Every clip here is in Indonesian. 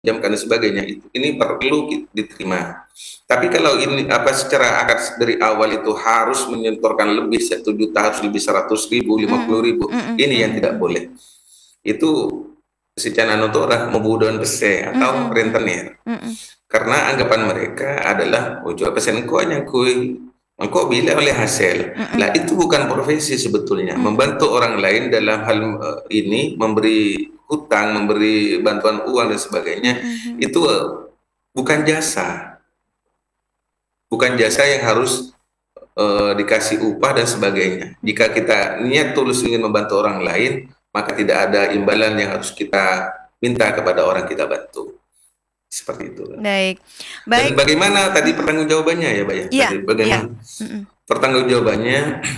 meminjamkan dan sebagainya, ini perlu diterima. Tapi kalau ini secara akad dari awal itu harus menyetorkan lebih 1 juta, harus lebih 100 ribu, 50 ribu, ini yang tidak boleh. Itu secara notora membunuh pese atau rentenir. Karena anggapan mereka adalah jual pesen engkau bila oleh hasil. Lah itu bukan profesi sebetulnya. Membantu orang lain dalam hal ini, memberi hutang, memberi bantuan uang dan sebagainya, itu bukan jasa. Bukan jasa yang harus dikasih upah dan sebagainya. Jika kita niat tulus ingin membantu orang lain, maka tidak ada imbalan yang harus kita minta kepada orang kita bantu. Seperti itu. Baik. Dan bagaimana tadi pertanggungjawabannya ya, Mbak ya? Iya. Tadi bagaimana? Pertanggungjawabannya,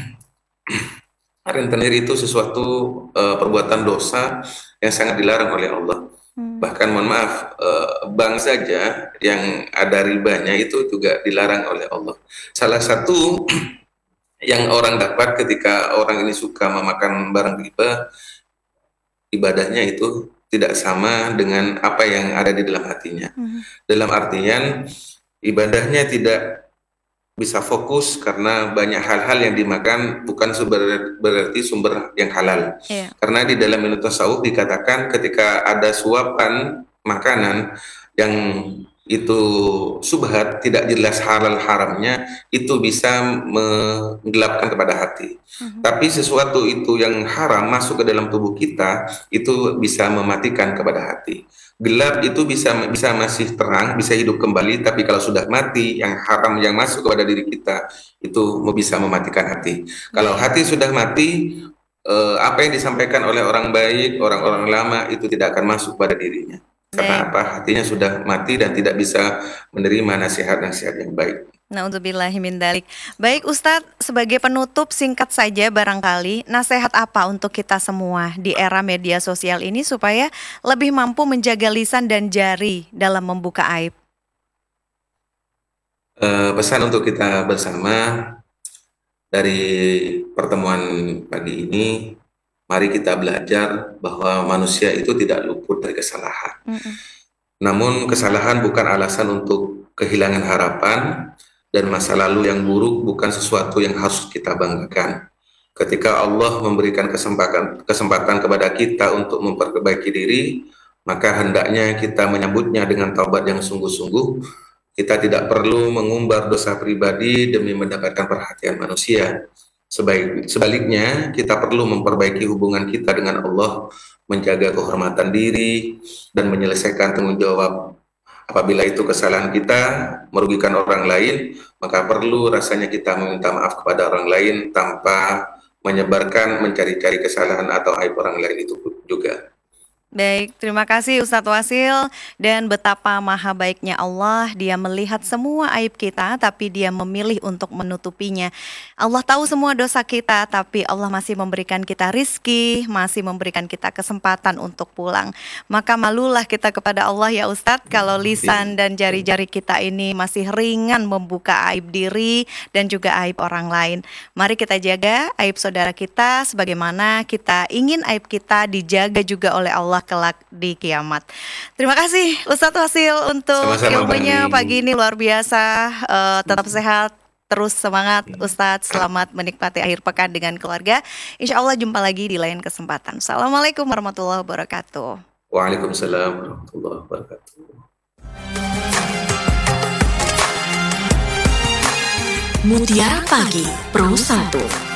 rentenir itu sesuatu perbuatan dosa yang sangat dilarang oleh Allah. Bahkan mohon maaf, bank saja yang ada ribanya itu juga dilarang oleh Allah. Salah satu yang orang dapat ketika orang ini suka memakan barang riba, ibadahnya itu tidak sama dengan apa yang ada di dalam hatinya. Dalam artian ibadahnya tidak bisa fokus karena banyak hal-hal yang dimakan bukan berarti sumber yang halal. Karena di dalam ilmu tasawuf dikatakan ketika ada suapan makanan yang itu subhat, tidak jelas halal haramnya, itu bisa menggelapkan kepada hati. Tapi sesuatu itu yang haram masuk ke dalam tubuh kita, itu bisa mematikan kepada hati. Gelap itu bisa masih terang, bisa hidup kembali, tapi kalau sudah mati, yang haram yang masuk kepada diri kita, itu bisa mematikan hati. Kalau hati sudah mati, apa yang disampaikan oleh orang baik, orang-orang lama, itu tidak akan masuk pada dirinya. Karena apa? Hatinya sudah mati dan tidak bisa menerima nasihat-nasihat yang baik. Na'udzubillahi min dzalik. Baik Ustadz, sebagai penutup singkat saja barangkali, nasihat apa untuk kita semua di era media sosial ini supaya lebih mampu menjaga lisan dan jari dalam membuka aib? Pesan untuk kita bersama dari pertemuan pagi ini, mari kita belajar bahwa manusia itu tidak luput dari kesalahan. Namun kesalahan bukan alasan untuk kehilangan harapan, dan masa lalu yang buruk bukan sesuatu yang harus kita banggakan. Ketika Allah memberikan kesempatan kepada kita untuk memperbaiki diri, maka hendaknya kita menyambutnya dengan taubat yang sungguh-sungguh. Kita tidak perlu mengumbar dosa pribadi demi mendapatkan perhatian manusia. Sebaliknya, kita perlu memperbaiki hubungan kita dengan Allah, menjaga kehormatan diri, dan menyelesaikan tanggung jawab. Apabila itu kesalahan kita merugikan orang lain, maka perlu rasanya kita meminta maaf kepada orang lain tanpa menyebarkan, mencari-cari kesalahan atau aib orang lain itu juga. Baik, terima kasih Ustadz Wasil, dan betapa maha baiknya Allah, Dia melihat semua aib kita tapi Dia memilih untuk menutupinya. Allah tahu semua dosa kita tapi Allah masih memberikan kita rizki, masih memberikan kita kesempatan untuk pulang. Maka malulah kita kepada Allah ya Ustadz kalau lisan dan jari-jari kita ini masih ringan membuka aib diri dan juga aib orang lain. Mari kita jaga aib saudara kita sebagaimana kita ingin aib kita dijaga juga oleh Allah kelak di kiamat. Terima kasih Ustadz Wasil untuk ilmunya pagi ini luar biasa. Tetap sehat, terus semangat Ustadz. Selamat menikmati akhir pekan dengan keluarga. Insya Allah jumpa lagi di lain kesempatan. Assalamualaikum warahmatullahi wabarakatuh. Waalaikumsalam warahmatullahi wabarakatuh. Mutiara Pagi Pro 1.